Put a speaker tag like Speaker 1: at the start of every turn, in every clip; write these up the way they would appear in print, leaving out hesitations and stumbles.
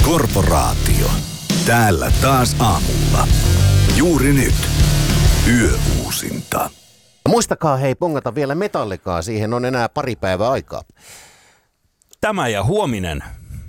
Speaker 1: Korporaatio. Täällä taas aamulla. Juuri nyt. Yöuusinta.
Speaker 2: Muistakaa hei pongata vielä Metallicaa, siihen on enää pari päivää aikaa.
Speaker 3: Tämä ja huominen.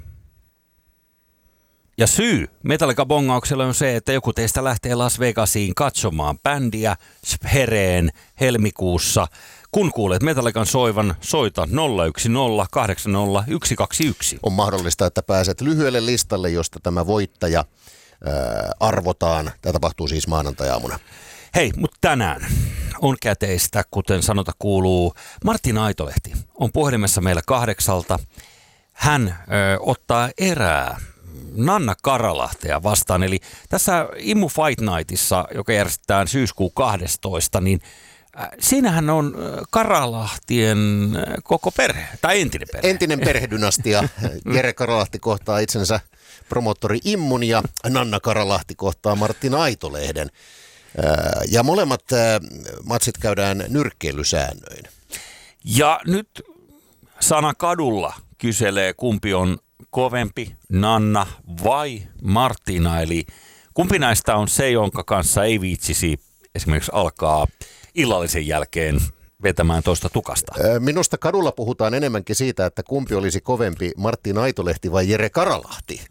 Speaker 3: Ja syy Metallica-bongauksella on se, että joku teistä lähtee Las Vegasiin katsomaan bändiä Sphereen helmikuussa. Kun kuulet Metallican soivan, soita 010 80 121.
Speaker 2: On mahdollista, että pääset lyhyelle listalle, josta tämä voittaja arvotaan. Tämä tapahtuu siis maanantai-aamuna.
Speaker 3: Hei, mutta tänään on käteistä, kuten sanota kuuluu. Martin Aitolehti on puhelimessa meillä 8. Hän ottaa erää Nanna Karalahtea vastaan. Eli tässä Immu Fight Nightissa, joka järjestetään syyskuun 12, niin siinähän on Karalahtien koko perhe, tai entinen perhe.
Speaker 2: Entinen perhedynastia. Jere Karalahti kohtaa itsensä promoottori Immun ja Nanna Karalahti kohtaa Martin Aitolehden. Ja molemmat matsit käydään nyrkkeilysäännöin.
Speaker 3: Ja nyt sana kadulla kyselee, kumpi on kovempi, Nanna vai Martina. Eli kumpi näistä on se, jonka kanssa ei viitsisi esimerkiksi alkaa illallisen jälkeen vetämään toista tukasta?
Speaker 2: Minusta kadulla puhutaan enemmänkin siitä, että kumpi olisi kovempi, Martin Aitolehti vai Jere Karalahti.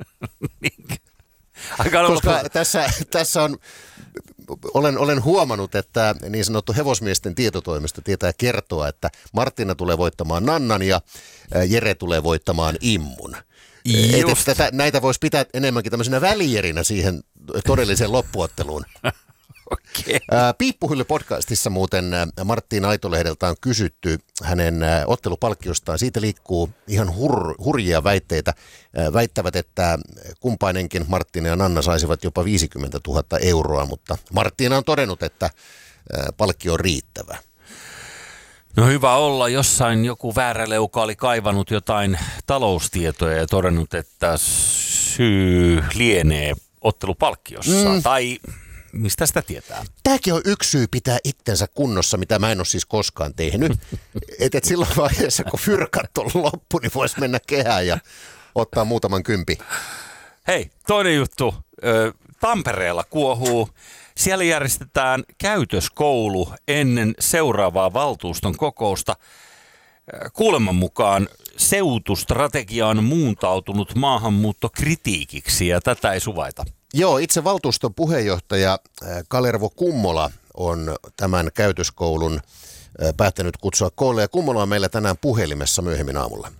Speaker 2: Koska tässä on, olen huomannut, että niin sanottu hevosmiesten tietotoimisto tietää kertoa, että Martina tulee voittamaan Nannan ja Jere tulee voittamaan Immun. Näitä voisi pitää enemmänkin tämmöisenä välijerinä siihen todelliseen loppuotteluun.
Speaker 3: Okay.
Speaker 2: Piippuhylly-podcastissa muuten Martin Aitolehdeltä on kysytty hänen ottelupalkkiostaan. Siitä liikkuu ihan hurjia väitteitä. Väittävät, että kumpainenkin Martin ja Nanna saisivat jopa 50 000 euroa, mutta Martin on todennut, että palkkio on riittävä.
Speaker 3: No hyvä olla, jossain joku vääräleuka oli kaivannut jotain taloustietoja ja todennut, että syy lienee ottelupalkkiossa tai... Mistä sitä tietää?
Speaker 2: Tämäkin on yksi syy pitää itsensä kunnossa, mitä mä en ole siis koskaan tehnyt. Että silloin vaiheessa, kun fyrkat on loppu, niin voisi mennä kehään ja ottaa muutaman kympi.
Speaker 3: Hei, toinen juttu. Tampereella kuohuu. Siellä järjestetään käytöskoulu ennen seuraavaa valtuuston kokousta. Kuuleman mukaan seutustrategia on muuntautunut maahanmuuttokritiikiksi ja tätä ei suvaita.
Speaker 2: Joo, itse valtuuston puheenjohtaja Kalervo Kummola on tämän käytöskoulun päättänyt kutsua koolle. Ja Kummola on meillä tänään puhelimessa myöhemmin aamulla.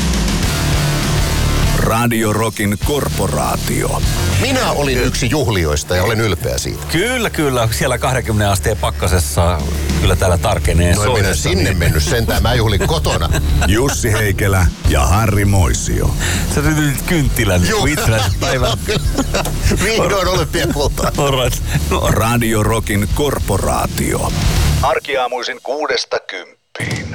Speaker 1: Radio Rockin Korporaatio.
Speaker 2: Minä olin yksi juhlijoista ja olen ylpeä siitä.
Speaker 3: Kyllä. Siellä 20 asteen pakkasessa kyllä täällä tarkenee.
Speaker 2: No en minä sinne mennyt sentään, mä juhlin kotona.
Speaker 1: Jussi Heikelä ja Harri Moisio.
Speaker 3: Sä nyt kynttilän itsenäiset päivän.
Speaker 2: Vihdoin olympiakultaa.
Speaker 1: Radio Rockin Korporaatio.
Speaker 4: Arkiaamuisin 6–10.